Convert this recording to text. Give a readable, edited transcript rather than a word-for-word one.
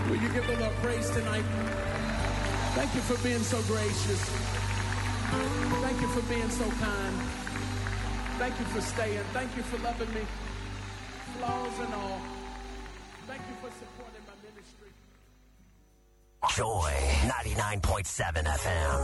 Will you give the Lord praise tonight? Thank you for being so gracious. Thank you for being so kind. Thank you for staying. Thank you for loving me, flaws and all. Thank you for supporting my ministry. Joy 99.7 FM.